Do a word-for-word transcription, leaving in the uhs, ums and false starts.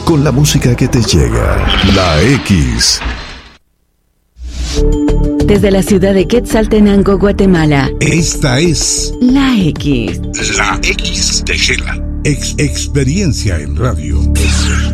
con la música que te llega. La X. Desde la ciudad de Quetzaltenango, Guatemala. Esta es La X. La X de Gela. Ex experiencia en radio.